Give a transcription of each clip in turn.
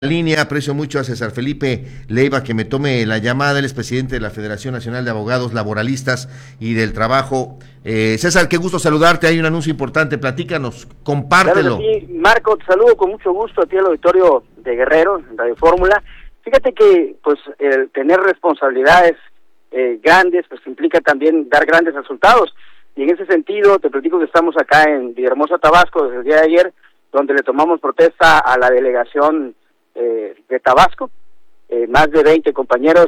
Línea, aprecio mucho a César Felipe Leiva que me tome la llamada. Él es presidente de la Federación Nacional de Abogados Laboralistas y del Trabajo. César, qué gusto saludarte. Hay un anuncio importante, platícanos, compártelo. Claro que sí, Marco, te saludo con mucho gusto a ti al auditorio de Guerrero, en Radio Fórmula. Fíjate que pues el tener responsabilidades grandes pues implica también dar grandes resultados. Y en ese sentido te platico que estamos acá en Villahermosa, Tabasco, desde el día de ayer, donde le tomamos protesta a la delegación de Tabasco. Más de 20 compañeros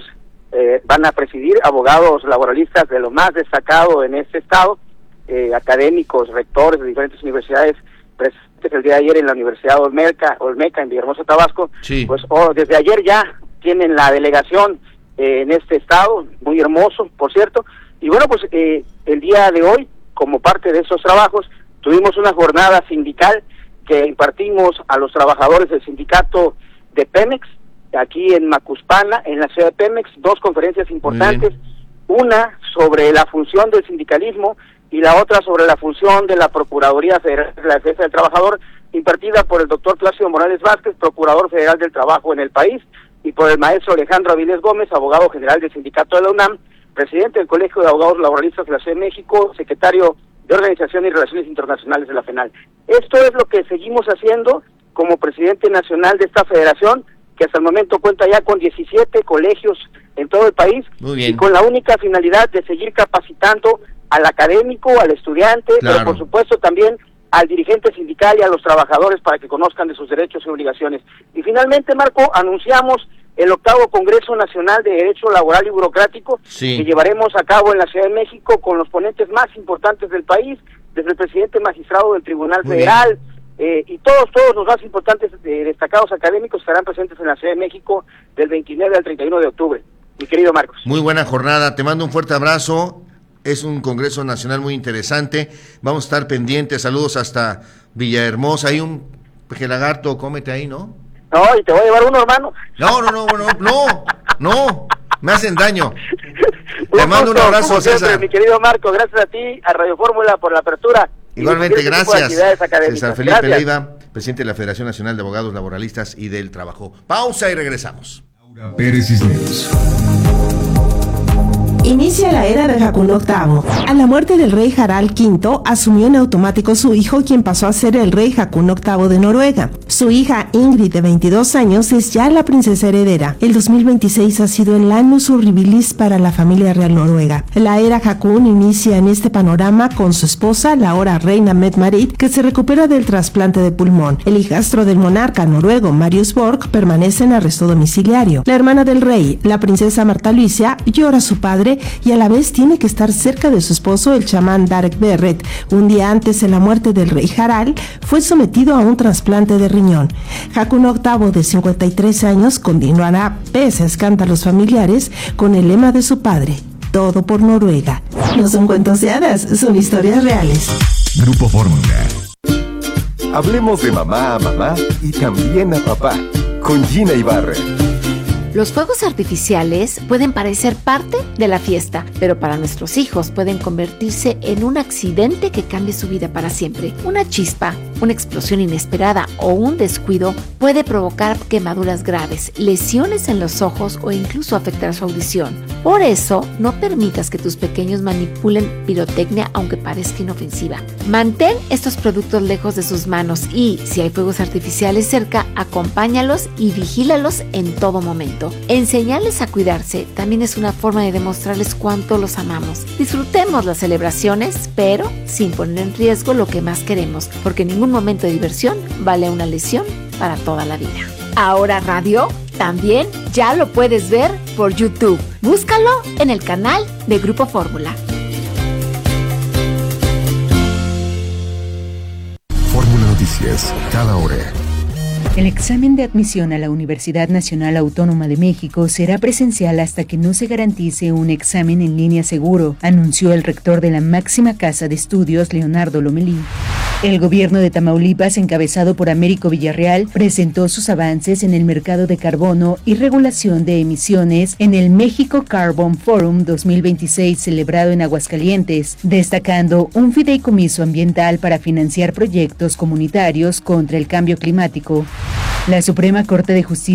van a presidir, abogados laboralistas de lo más destacado en este estado, académicos, rectores de diferentes universidades presentes el día de ayer en la Universidad Olmeca en Villahermosa, Tabasco. Sí. Pues desde ayer ya tienen la delegación en este estado, muy hermoso, por cierto. Y bueno, pues el día de hoy, como parte de esos trabajos, tuvimos una jornada sindical que impartimos a los trabajadores del sindicato de Pemex, aquí en Macuspana, en la ciudad de Pemex, dos conferencias importantes, una sobre la función del sindicalismo y la otra sobre la función de la Procuraduría Federal de la Defensa del Trabajador, impartida por el doctor Plácido Morales Vázquez, Procurador Federal del Trabajo en el país, y por el maestro Alejandro Avilés Gómez, abogado general del sindicato de la UNAM, presidente del Colegio de Abogados Laboralistas de la Ciudad de México, secretario de Organización y Relaciones Internacionales de la FENAL. Esto es lo que seguimos haciendo como presidente nacional de esta federación, que hasta el momento cuenta ya con 17 colegios en todo el país, y con la única finalidad de seguir capacitando al académico, al estudiante, claro, pero por supuesto también al dirigente sindical y a los trabajadores para que conozcan de sus derechos y obligaciones. Y finalmente, Marco, anunciamos el 8º Congreso Nacional de Derecho Laboral y Burocrático, que llevaremos a cabo en la Ciudad de México con los ponentes más importantes del país, desde el presidente magistrado del Tribunal Federal, y todos los más importantes destacados académicos estarán presentes en la Ciudad de México del 29 al 31 de octubre. Mi querido Marcos. Muy buena jornada, te mando un fuerte abrazo. Es un Congreso Nacional muy interesante. Vamos a estar pendientes. Saludos hasta Villahermosa. Hay un pejelagarto, cómete ahí, ¿no? No, y te voy a llevar uno, hermano. No, me hacen daño. Te mando un abrazo, César. Mi querido Marco, gracias a ti, a Radio Fórmula por la apertura. Igualmente, gracias. César Felipe Leiva, presidente de la Federación Nacional de Abogados Laboralistas y del Trabajo. Pausa y regresamos. Laura Pérez Cisneros. Inicia la era de Hakuno VIII. A la muerte del rey Harald V, asumió en automático su hijo, quien pasó a ser el rey Hakuno VIII de Noruega. Su hija Ingrid, de 22 años, es ya la princesa heredera. El 2026 ha sido el annus horribilis para la familia real noruega. La era Haakon inicia en este panorama con su esposa, la ahora reina Mette-Marit, que se recupera del trasplante de pulmón. El hijastro del monarca noruego, Marius Borg, permanece en arresto domiciliario. La hermana del rey, la princesa Marta Luisa, llora a su padre y a la vez tiene que estar cerca de su esposo, el chamán Darek Berret. Un día antes de la muerte del rey Harald, fue sometido a un trasplante de riñón. Haakon VIII, de 53 años, continuará, pese a escándalos familiares, con el lema de su padre: todo por Noruega. No son cuentos de hadas, son historias reales. Grupo Fórmula. Hablemos de mamá a mamá y también a papá, con Gina Ibarra. Los fuegos artificiales pueden parecer parte de la fiesta, pero para nuestros hijos pueden convertirse en un accidente que cambie su vida para siempre. Una chispa, una explosión inesperada o un descuido puede provocar quemaduras graves, lesiones en los ojos o incluso afectar su audición. Por eso, no permitas que tus pequeños manipulen pirotecnia aunque parezca inofensiva. Mantén estos productos lejos de sus manos y, si hay fuegos artificiales cerca, acompáñalos y vigílalos en todo momento. Enseñarles a cuidarse también es una forma de demostrarles cuánto los amamos. Disfrutemos las celebraciones, pero sin poner en riesgo lo que más queremos, porque ningún momento de diversión vale una lesión para toda la vida. Ahora Radio también ya lo puedes ver por YouTube. Búscalo en el canal de Grupo Fórmula. Fórmula Noticias, cada hora. El examen de admisión a la Universidad Nacional Autónoma de México será presencial hasta que no se garantice un examen en línea seguro, anunció el rector de la máxima casa de estudios, Leonardo Lomelí. El gobierno de Tamaulipas, encabezado por Américo Villarreal, presentó sus avances en el mercado de carbono y regulación de emisiones en el México Carbon Forum 2026 celebrado en Aguascalientes, destacando un fideicomiso ambiental para financiar proyectos comunitarios contra el cambio climático. La Suprema Corte de Justicia